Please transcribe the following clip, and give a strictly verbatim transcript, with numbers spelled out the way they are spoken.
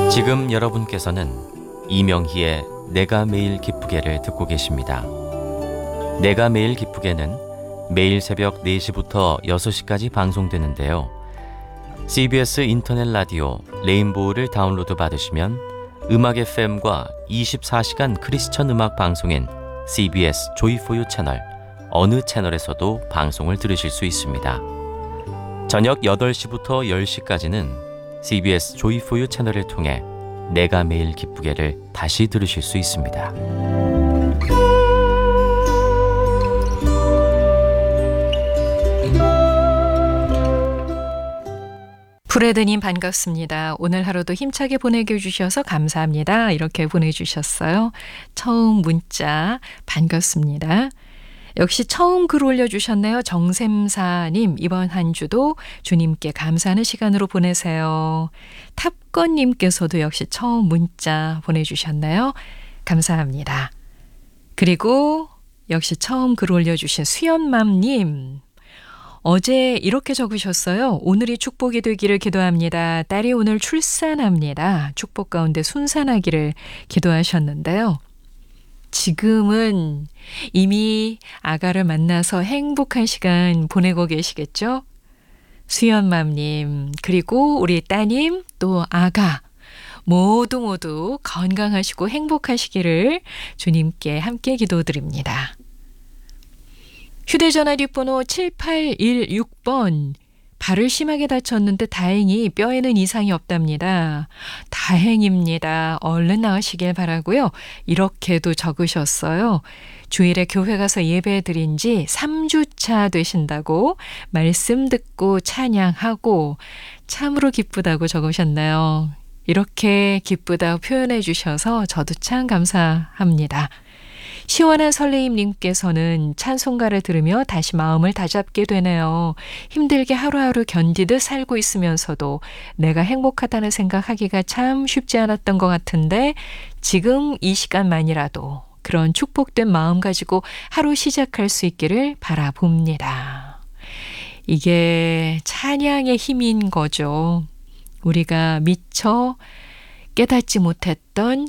지금 여러분께서는 이명희의 내가 매일 기쁘게를 듣고 계십니다. 내가 매일 기쁘게는 매일 새벽 네 시부터 여섯 시까지 방송되는데요. 씨비에스 인터넷 라디오 레인보우를 다운로드 받으시면 음악 에프엠과 이십사 시간 크리스천 음악 방송인 씨비에스 조이포유 채널 어느 채널에서도 방송을 들으실 수 있습니다. 저녁 여덟 시부터 열 시까지는 씨비에스 조이포유 채널을 통해 내가 매일 기쁘게를 다시 들으실 수 있습니다. 브레드님 반갑습니다. 오늘 하루도 힘차게 보내게 해주셔서 감사합니다. 이렇게 보내주셨어요. 처음 문자 반갑습니다. 역시 처음 글 올려주셨네요. 정샘사님, 이번 한 주도 주님께 감사하는 시간으로 보내세요. 탑건님께서도 역시 처음 문자 보내주셨네요. 감사합니다. 그리고 역시 처음 글 올려주신 수연맘님, 어제 이렇게 적으셨어요. 오늘이 축복이 되기를 기도합니다. 딸이 오늘 출산합니다. 축복 가운데 순산하기를 기도하셨는데요. 지금은 이미 아가를 만나서 행복한 시간 보내고 계시겠죠? 수연맘님, 그리고 우리 따님, 또 아가 모두 모두 건강하시고 행복하시기를 주님께 함께 기도드립니다. 휴대전화 뒷번호 칠팔일육 번, 발을 심하게 다쳤는데 다행히 뼈에는 이상이 없답니다. 다행입니다. 얼른 나으시길 바라고요. 이렇게도 적으셨어요. 주일에 교회 가서 예배 드린 지 삼 주차 되신다고 말씀 듣고 찬양하고 참으로 기쁘다고 적으셨나요? 이렇게 기쁘다고 표현해 주셔서 저도 참 감사합니다. 시원한 설레임님께서는 찬송가를 들으며 다시 마음을 다잡게 되네요. 힘들게 하루하루 견디듯 살고 있으면서도 내가 행복하다는 생각하기가 참 쉽지 않았던 것 같은데 지금 이 시간만이라도 그런 축복된 마음 가지고 하루 시작할 수 있기를 바라봅니다. 이게 찬양의 힘인 거죠. 우리가 미처 깨닫지 못했던